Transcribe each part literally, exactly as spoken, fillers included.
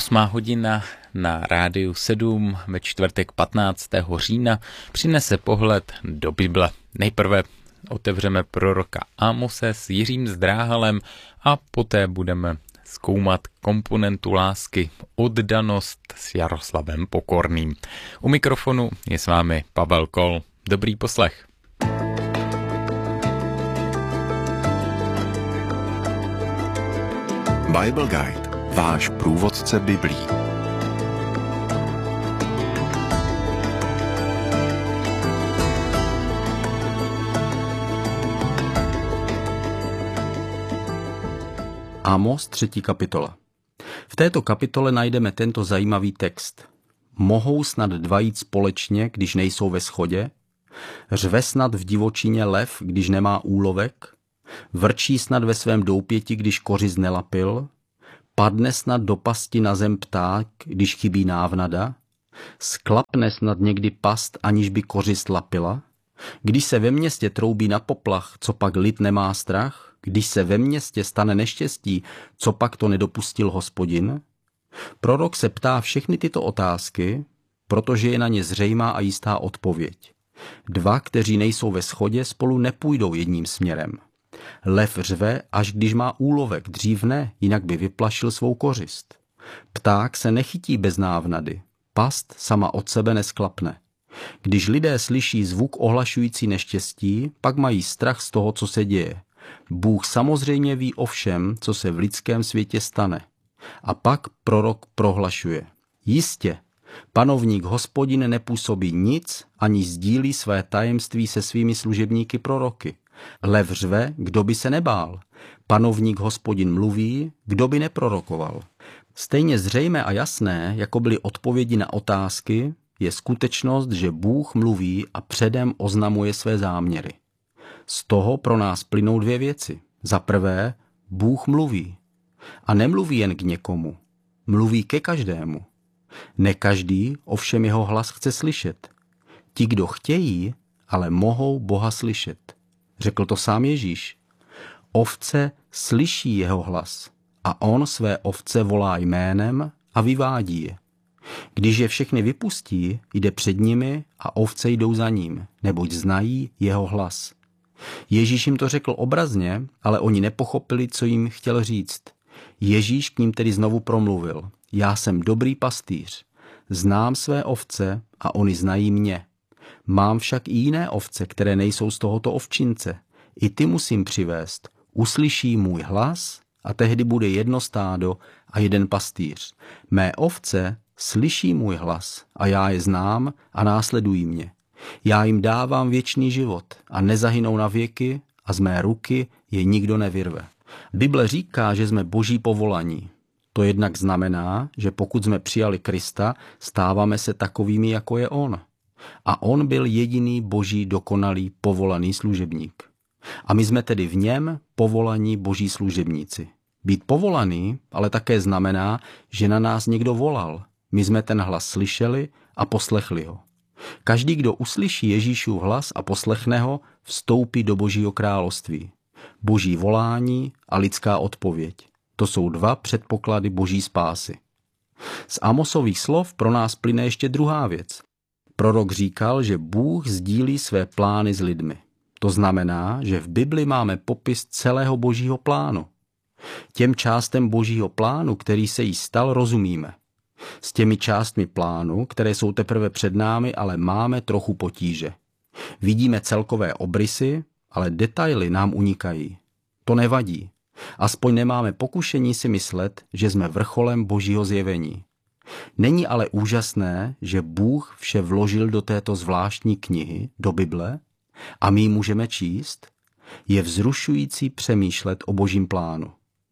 Osmá hodina na Rádiu sedm ve čtvrtek patnáctého října přinese pohled do Bible. Nejprve otevřeme proroka Amose s Jiřím Zdráhalem a poté budeme zkoumat komponentu lásky, oddanost s Jaroslavem Pokorným. U mikrofonu je s vámi Pavel Kol. Dobrý poslech. Bible Guide, váš průvodce Biblí. Amos, třetí kapitola. V této kapitole najdeme tento zajímavý text. Mohou snad dva jít společně, když nejsou ve shodě? Řve snad v divočině lev, když nemá úlovek? Vrčí snad ve svém doupěti, když kořist nelapil? Padne snad do pasti na zem pták, když chybí návnada? Sklapne snad někdy past, aniž by kořist lapila? Když se ve městě troubí na poplach, co pak lid nemá strach? Když se ve městě stane neštěstí, co pak to nedopustil Hospodin? Prorok se ptá všechny tyto otázky, protože je na ně zřejmá a jistá odpověď. Dva, kteří nejsou ve shodě, spolu nepůjdou jedním směrem. Lev řve, až když má úlovek, dřív ne, jinak by vyplašil svou kořist. Pták se nechytí bez návnady, past sama od sebe nesklapne. Když lidé slyší zvuk ohlašující neštěstí, pak mají strach z toho, co se děje. Bůh samozřejmě ví o všem, co se v lidském světě stane. A pak prorok prohlašuje. Jistě, panovník Hospodin nepůsobí nic, ani sdílí své tajemství se svými služebníky proroky. Lev řve, kdo by se nebál. Panovník Hospodin mluví, kdo by neprorokoval. Stejně zřejmé a jasné, jako byly odpovědi na otázky, je skutečnost, že Bůh mluví a předem oznamuje své záměry. Z toho pro nás plynou dvě věci. Za prvé, Bůh mluví. A nemluví jen k někomu. Mluví ke každému. Ne každý ovšem jeho hlas chce slyšet. Ti, kdo chtějí, ale mohou Boha slyšet. Řekl to sám Ježíš. Ovce slyší jeho hlas a on své ovce volá jménem a vyvádí je. Když je všechny vypustí, jde před nimi a ovce jdou za ním, neboť znají jeho hlas. Ježíš jim to řekl obrazně, ale oni nepochopili, co jim chtěl říct. Ježíš k ním tedy znovu promluvil. Já jsem dobrý pastýř, znám své ovce a oni znají mě. Mám však i jiné ovce, které nejsou z tohoto ovčince. I ty musím přivést. Uslyší můj hlas a tehdy bude jedno stádo a jeden pastýř. Mé ovce slyší můj hlas a já je znám a následují mě. Já jim dávám věčný život a nezahynou na věky a z mé ruky je nikdo nevyrve. Bible říká, že jsme boží povolaní. To jednak znamená, že pokud jsme přijali Krista, stáváme se takovými, jako je on. A on byl jediný boží dokonalý povolaný služebník. A my jsme tedy v něm povolaní boží služebníci. Být povolaný ale také znamená, že na nás někdo volal. My jsme ten hlas slyšeli a poslechli ho. Každý, kdo uslyší Ježíšův hlas a poslechne ho, vstoupí do Božího království. Boží volání a lidská odpověď. To jsou dva předpoklady boží spásy. Z Amosových slov pro nás plyne ještě druhá věc. Prorok říkal, že Bůh sdílí své plány s lidmi. To znamená, že v Bibli máme popis celého božího plánu. Těm částem božího plánu, který se jí stal, rozumíme. S těmi částmi plánu, které jsou teprve před námi, ale máme trochu potíže. Vidíme celkové obrysy, ale detaily nám unikají. To nevadí. Aspoň nemáme pokušení si myslet, že jsme vrcholem božího zjevení. Není ale úžasné, že Bůh vše vložil do této zvláštní knihy, do Bible, a my ji můžeme číst? Je vzrušující přemýšlet o božím plánu.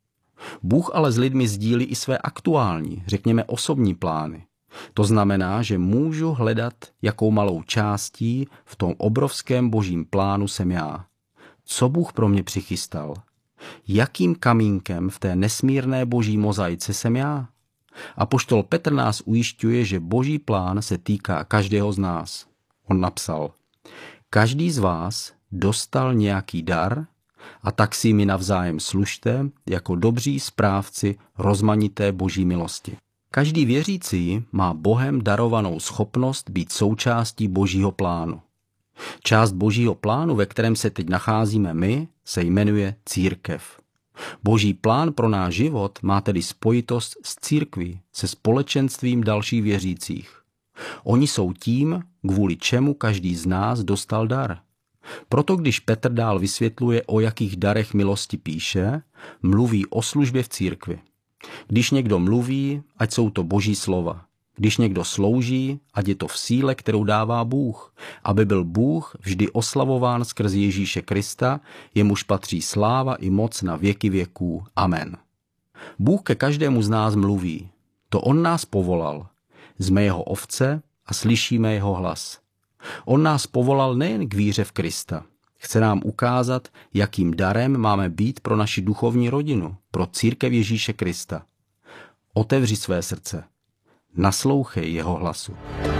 Bůh ale s lidmi sdílí i své aktuální, řekněme osobní plány. To znamená, že můžu hledat, jakou malou částí v tom obrovském božím plánu jsem já. Co Bůh pro mě přichystal? Jakým kamínkem v té nesmírné boží mozaice jsem já? Apoštol Petr nás ujišťuje, že boží plán se týká každého z nás. On napsal: Každý z vás dostal nějaký dar a tak si mi navzájem služte jako dobří správci rozmanité boží milosti. Každý věřící má Bohem darovanou schopnost být součástí Božího plánu. Část Božího plánu, ve kterém se teď nacházíme my, se jmenuje církev. Boží plán pro náš život má tedy spojitost s církví, se společenstvím dalších věřících. Oni jsou tím, kvůli čemu každý z nás dostal dar. Proto když Petr dál vysvětluje, o jakých darech milosti píše, mluví o službě v církvi. Když někdo mluví, ať jsou to Boží slova. Když někdo slouží, ať je to v síle, kterou dává Bůh, aby byl Bůh vždy oslavován skrz Ježíše Krista, jemuž patří sláva i moc na věky věků. Amen. Bůh ke každému z nás mluví. To on nás povolal. Jsme jeho ovce a slyšíme jeho hlas. On nás povolal nejen k víře v Krista. Chce nám ukázat, jakým darem máme být pro naši duchovní rodinu, pro církev Ježíše Krista. Otevři své srdce. Naslouchej jeho hlasu.